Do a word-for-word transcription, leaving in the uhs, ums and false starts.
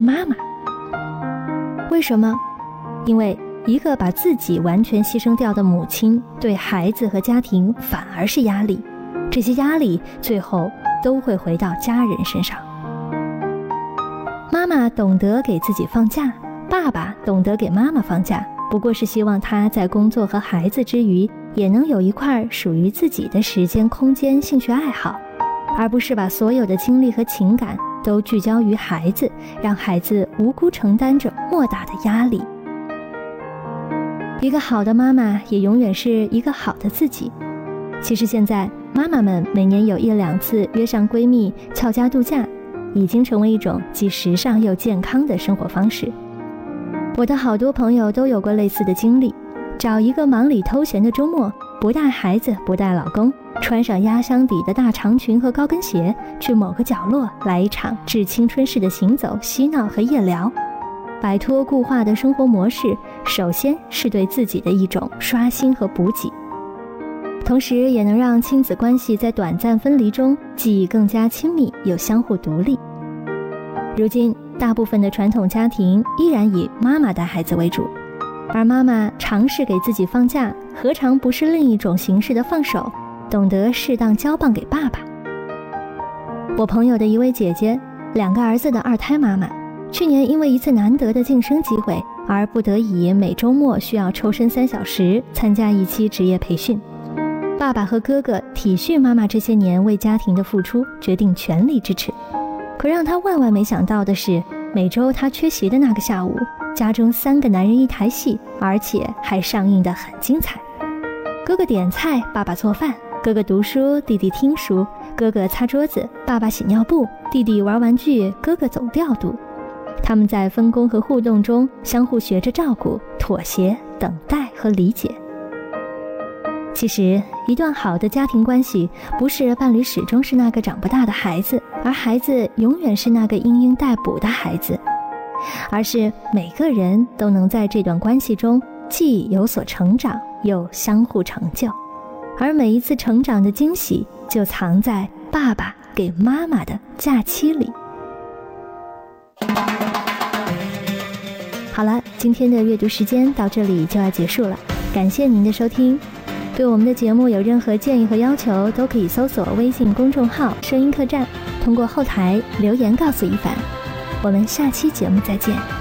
妈妈。为什么？因为一个把自己完全牺牲掉的母亲，对孩子和家庭反而是压力，这些压力最后都会回到家人身上。妈妈懂得给自己放假，爸爸懂得给妈妈放假，不过是希望她在工作和孩子之余，也能有一块属于自己的时间、空间、兴趣爱好，而不是把所有的精力和情感都聚焦于孩子，让孩子无辜承担着莫大的压力。一个好的妈妈也永远是一个好的自己。其实现在妈妈们每年有一两次约上闺蜜翘家度假，已经成为一种既时尚又健康的生活方式。我的好多朋友都有过类似的经历，找一个忙里偷闲的周末，不带孩子，不带老公，穿上压箱底的大长裙和高跟鞋，去某个角落来一场致青春式的行走、嬉闹和夜聊。摆脱固化的生活模式，首先是对自己的一种刷新和补给，同时也能让亲子关系在短暂分离中既更加亲密又相互独立。如今大部分的传统家庭依然以妈妈带孩子为主，而妈妈尝试给自己放假，何尝不是另一种形式的放手，懂得适当交棒给爸爸。我朋友的一位姐姐，两个儿子的二胎妈妈，去年因为一次难得的晋升机会，而不得已每周末需要抽身三小时参加一期职业培训。爸爸和哥哥体恤妈妈这些年为家庭的付出，决定全力支持。可让他万万没想到的是，每周他缺席的那个下午，家中三个男人一台戏，而且还上映得很精彩。哥哥点菜，爸爸做饭；哥哥读书，弟弟听书；哥哥擦桌子，爸爸洗尿布；弟弟玩玩具，哥哥总调度。他们在分工和互动中相互学着照顾、妥协、等待和理解。其实一段好的家庭关系，不是伴侣始终是那个长不大的孩子，而孩子永远是那个嘤嘤待哺的孩子，而是每个人都能在这段关系中既有所成长，又相互成就。而每一次成长的惊喜，就藏在爸爸给妈妈的假期里。好了，今天的阅读时间到这里就要结束了，感谢您的收听。对我们的节目有任何建议和要求，都可以搜索微信公众号声音客栈，通过后台留言告诉一凡。我们下期节目再见。